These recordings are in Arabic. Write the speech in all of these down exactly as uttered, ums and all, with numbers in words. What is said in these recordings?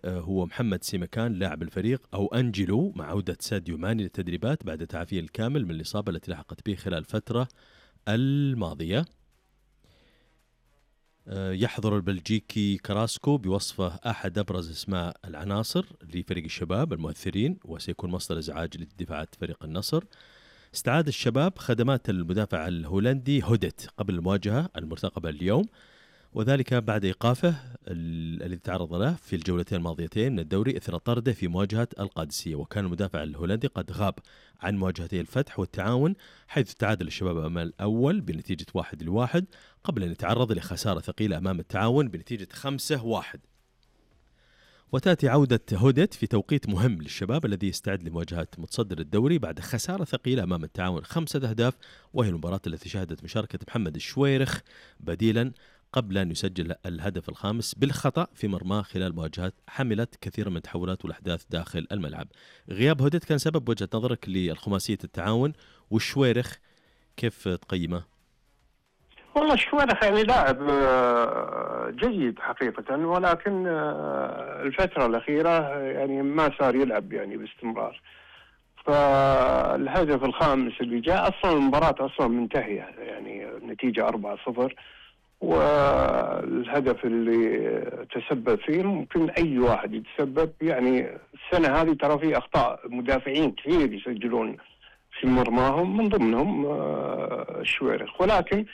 هو محمد سيمكان لاعب الفريق، أو أنجلو، مع عودة ساديو ماني للتدريبات بعد تعافيه الكامل من الإصابة التي لحقت به خلال الفترة الماضية. يحضر البلجيكي كراسكو بوصفه أحد أبرز أسماء العناصر لفريق الشباب المؤثرين، وسيكون مصدر إزعاج لدفاعات فريق النصر. استعاد الشباب خدمات المدافع الهولندي هوديت قبل المواجهة المرتقبة اليوم، وذلك بعد إيقافه الذي تعرض له في الجولتين الماضيتين من الدوري إثر طرده في مواجهة القادسية. وكان المدافع الهولندي قد غاب عن مواجهتي الفتح والتعاون، حيث تعادل الشباب أمام الأول بنتيجة واحد لواحد قبل أن يتعرض لخسارة ثقيلة أمام التعاون بنتيجة خمسة واحد. وتأتي عودة هوديت في توقيت مهم للشباب الذي يستعد لمواجهة متصدر الدوري بعد خسارة ثقيلة أمام التعاون خمسة أهداف، وهي المباراة التي شهدت مشاركة محمد الشويرخ بديلا قبل أن يسجل الهدف الخامس بالخطأ في مرماه خلال مواجهات حملت كثيرا من التحولات والأحداث داخل الملعب. غياب هوديت كان سبب وجهة نظرك للخماسية التعاون، والشويرخ كيف تقيمه؟ والله الشويرخ يعني لاعب جيد حقيقة، ولكن الفترة الأخيرة يعني ما صار يلعب يعني باستمرار. فالهدف الخامس اللي جاء أصلا المباراة أصلا منتهية، يعني نتيجة أربعة صفر، والهدف اللي تسبب فيه ممكن أي واحد يتسبب. يعني السنة هذه ترى في أخطاء مدافعين كثير يسجلون في مرماهم، من ضمنهم الشويرخ، ولكن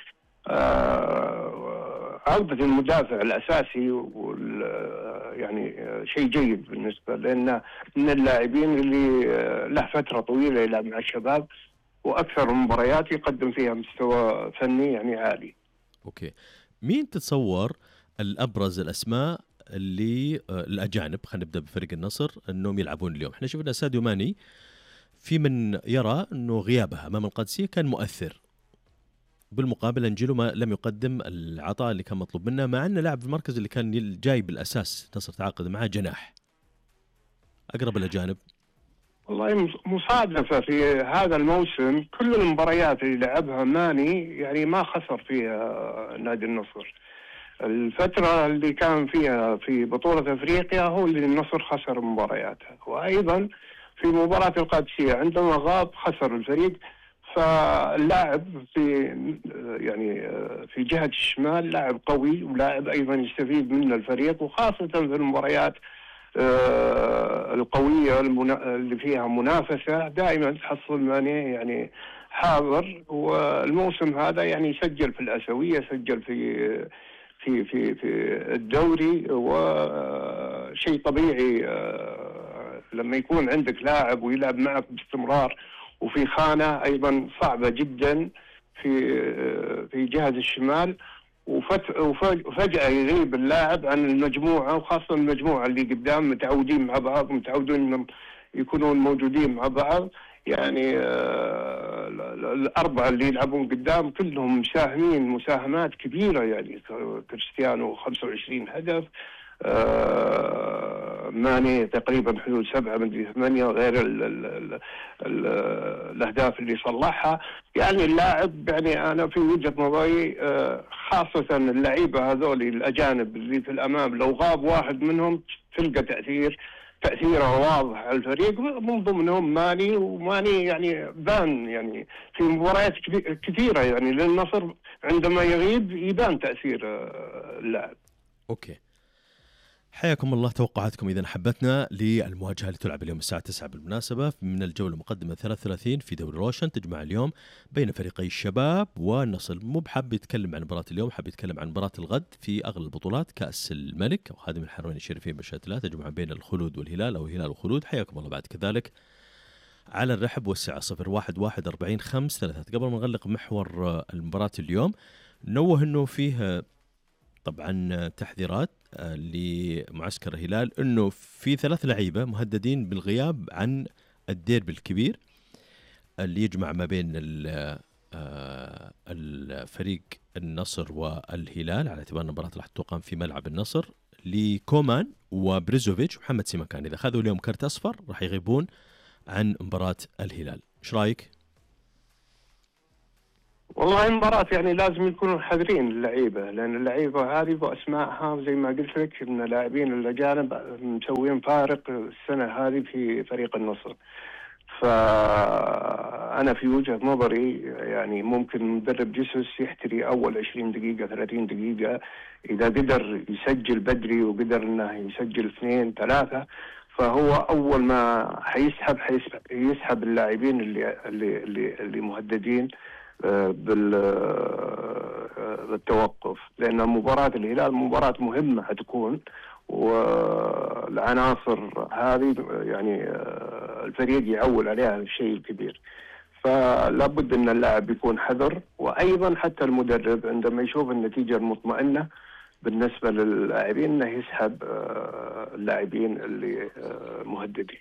عودة المدافع الأساسي يعني شيء جيد بالنسبة لأن من اللاعبين اللي له فترة طويلة يلعب مع الشباب، وأكثر المباريات يقدم فيها مستوى فني يعني عالي. أوكي، مين تتصور الأبرز الأسماء اللي الأجانب، خلينا نبدأ بفريق النصر، أنهم يلعبون اليوم؟ احنا شفنا ساديو ماني، في من يرى أنه غيابها أمام القادسية كان مؤثر، بالمقابل أنجلو ما لم يقدم العطاء اللي كان مطلوب منه، مع أنه لاعب في المركز اللي كان جاي بالأساس نصر تعاقد معه جناح. أقرب الأجانب. والله مصادفة في هذا الموسم كل المباريات اللي لعبها ماني يعني ما خسر فيها نادي النصر. الفترة اللي كان فيها في بطولة أفريقيا هو اللي النصر خسر مبارياتها، وأيضا في مباراة القادسية عندما غاب خسر الفريق. فاللاعب في يعني في جهة الشمال لاعب قوي، ولاعب أيضا يستفيد منه الفريق، وخاصة في المباريات القوية اللي فيها منافسة دائما تحصل ماني يعني حاضر. والموسم هذا يعني سجل في الأسوية، سجل في في في في الدوري، وشيء طبيعي لما يكون عندك لاعب ويلعب معك باستمرار وفي خانة أيضا صعبة جدا في في جهة الشمال، وفجأة يغيب اللاعب عن المجموعة، وخاصة المجموعة اللي قدام متعودين مع بعض، متعودين يكونون موجودين مع بعض. يعني الأربعة اللي يلعبون قدام كلهم مساهمين مساهمات كبيرة، يعني كريستيانو خمسة وعشرين هدف، آه ماني تقريبا حدود سبعة من ثمانية، غير ال ال ال ال الأهداف اللي صلحها. يعني اللاعب يعني أنا في وجهة نظري آه خاصة اللعيبة هذول الأجانب اللي في الأمام، لو غاب واحد منهم تلقى تأثير تأثيره واضح على الفريق، من ضمنهم ماني. وماني يعني بان يعني في مباريات كثيرة يعني للنصر عندما يغيب يبان تأثير آه اللاعب. أوكي، حياكم الله. توقعاتكم إذا حبتنا للمواجهة اللي تلعب اليوم الساعة تسعة بالمناسبة من الجولة مقدمة ثلاثة وثلاثين في دوري روشن، تجمع اليوم بين فريقي الشباب والنصر. مو بحب يتكلم عن مباراة اليوم، حب يتكلم عن مباراة الغد في أغلى البطولات، كأس الملك أو خادم الحرمين الشريفين بالشتلات، تجمع بين الخلود والهلال أو الهلال وخلود. حياكم الله بعد كذلك على الرحب والسعة صفر واحد واحد أربعين خمس ثلاثة. قبل ما نغلق محور المباراة اليوم نوه أنه فيه طبعا تحذيرات لمعسكر الهلال، انه في ثلاث لعيبه مهددين بالغياب عن الديربي الكبير اللي يجمع ما بين الفريق النصر والهلال، على اعتبار المباراه راح تقام في ملعب النصر، لكومان وبريزوفيتش ومحمد سيمكان. اذا اخذوا اليوم كرت اصفر راح يغيبون عن مباراه الهلال. ايش رايك؟ والله المباراة يعني لازم يكونوا حذرين اللعيبة، لأن اللعيبة هذه بأسمائها زي ما قلت لك إن اللاعبين الأجانب مسوين فارق السنة هذه في فريق النصر. فأنا في وجهة نظري يعني ممكن مدرب جيسوس يحتري أول عشرين دقيقة ثلاثين دقيقة، إذا قدر يسجل بدري وقدر إنه يسجل اثنين ثلاثة، فهو أول ما حيسحب حيسحب يسحب اللاعبين اللي اللي اللي, اللي مهددين آه، بال آه، بالتوقف، لأن مباراة الهلال مباراة مهمة حتكون، والعناصر هذه يعني آه، الفريق يعول عليها الشيء الكبير. فلا بد ان اللاعب يكون حذر، وايضا حتى المدرب عندما يشوف النتيجه المطمئنه بالنسبه للاعبين انه يسحب آه، اللاعبين اللي آه، مهددين.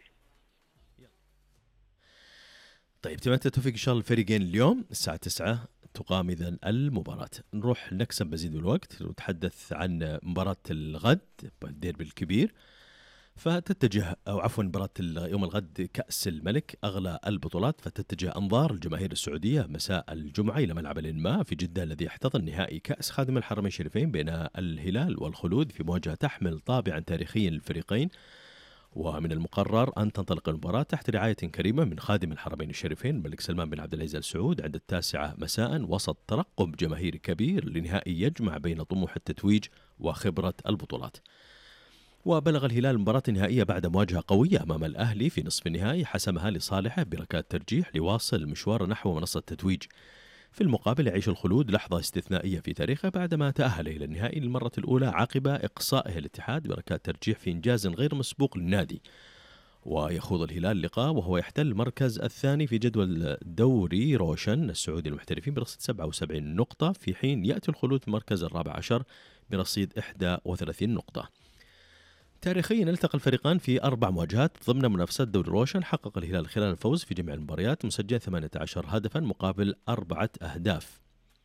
طيب تمتع توفيق ان شاء الله الفريقين اليوم الساعه تسعة تقام اذا المباراه. نروح نكسب مزيد من الوقت ونتحدث عن مباراه الغد الديربي الكبير. فتتجه او عفوا مباراه يوم الغد كاس الملك اغلى البطولات، فتتجه انظار الجماهير السعوديه مساء الجمعه الى ملعب الانماء في جده الذي يحتضن نهائي كاس خادم الحرمين الشريفين بين الهلال والخلود في مواجهه تحمل طابعا تاريخيا للفريقين. ومن المقرر أن تنطلق المباراة تحت رعاية كريمة من خادم الحرمين الشريفين الملك سلمان بن عبد العزيز آل سعود عند التاسعة مساء، وسط ترقب جماهيري كبير لنهائي يجمع بين طموح التتويج وخبرة البطولات. وبلغ الهلال المباراة النهائية بعد مواجهة قوية أمام الأهلي في نصف النهائي حسمها لصالحه بركات ترجيح ليواصل المشوار نحو منصة التتويج. في المقابل يعيش الخلود لحظة استثنائية في تاريخه بعدما تأهل إلى النهائي للمرة الأولى عقب إقصائه الاتحاد بركات ترجيح في إنجاز غير مسبوق للنادي. ويخوض الهلال اللقاء وهو يحتل المركز الثاني في جدول دوري روشن السعودي المحترفين برصيد سبعة وسبعين نقطة، في حين يأتي الخلود في المركز الرابع عشر برصيد إحدى وثلاثين نقطة. تاريخيا التقى الفريقان في أربع مواجهات ضمن منافسات دوري روشن. حقق الهلال خلال الفوز في جميع المباريات مسجلا ثمانية عشر هدفا مقابل أربعة أهداف،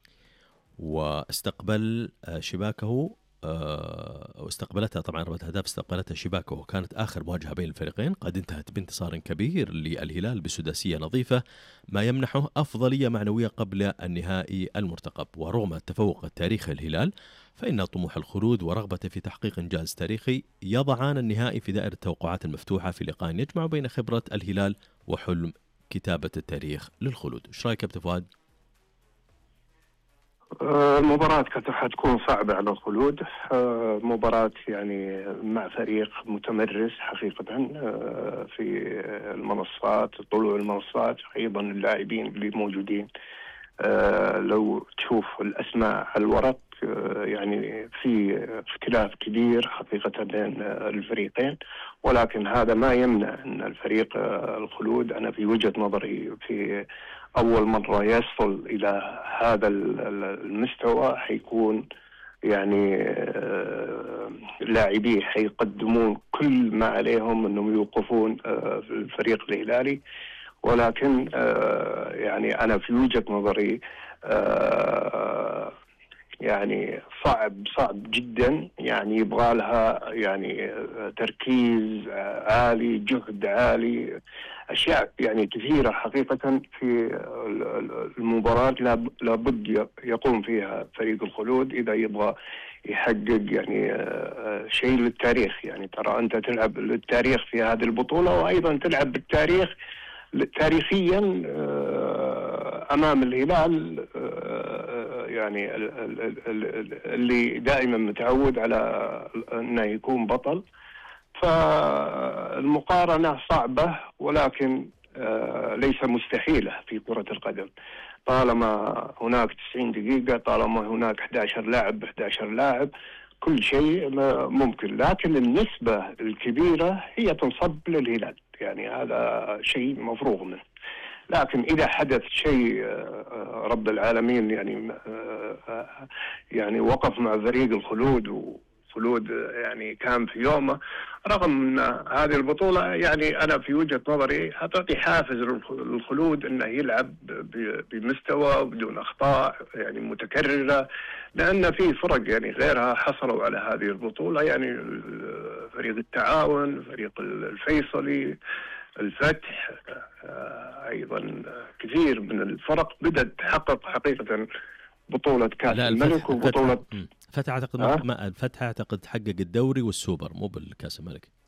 واستقبل شباكه واستقبلتها طبعا أربعة أهداف استقبلتها شباكه. وكانت آخر مواجهة بين الفريقين قد انتهت بانتصار كبير للهلال بسداسية نظيفة، ما يمنحه أفضلية معنوية قبل النهائي المرتقب. ورغم التفوق التاريخي الهلال فإن طموح الخلود ورغبته في تحقيق إنجاز تاريخي يضعان النهائي في دائرة التوقعات المفتوحة في لقاء يجمع بين خبرة الهلال وحلم كتابة التاريخ للخلود. ايش رايك كابتن فؤاد؟ المباراة حتكون صعبة على الخلود، مباراة يعني مع فريق متمرس حقيقة في المنصات طلوع المنصات، أيضا اللاعبين اللي موجودين لو تشوف الأسماء على الورق يعني في اختلاف كبير حقيقة بين الفريقين، ولكن هذا ما يمنع أن الفريق الخلود أنا في وجهة نظري في أول مرة يصل إلى هذا المستوى حيكون يعني لاعبيه حيقدمون كل ما عليهم أنهم يوقفون في الفريق الهلالي، ولكن يعني أنا في وجهة نظري يعني صعب صعب جدا، يعني يبغى لها يعني تركيز عالي جهد عالي أشياء يعني كثيرة حقيقة في المباراة لابد يقوم فيها فريق الخلود إذا يبغى يحقق يعني شيء للتاريخ. يعني ترى أنت تلعب للتاريخ في هذه البطولة، وأيضا تلعب بالتاريخ تاريخيا أمام الهلال يعني اللي دائما متعود على أنه يكون بطل. فالمقارنة صعبة ولكن ليس مستحيلة في كرة القدم، طالما هناك تسعين دقيقة، طالما هناك أحد عشر لاعب ب أحد عشر لاعب، كل شيء ممكن. لكن النسبة الكبيرة هي تنصب للهلال، يعني هذا شيء مفروغ منه. لكن إذا حدث شيء رب العالمين يعني يعني وقف مع فريق الخلود، وخلود يعني كان في يومه، رغم أن هذه البطولة يعني أنا في وجهة نظري هتعطي حافز للخلود أنه يلعب بمستوى بدون أخطاء يعني متكررة، لأن في فرق يعني غيرها حصلوا على هذه البطولة، يعني فريق التعاون، فريق الفيصلي، الفتح، أيضا كثير من الفرق بدأت تحقق حقيقة بطولة كأس الملك. الفتح وبطولة فتح, فتح أعتقد ما الفتح أعتقد حقق الدوري والسوبر مو بالكأس الملك.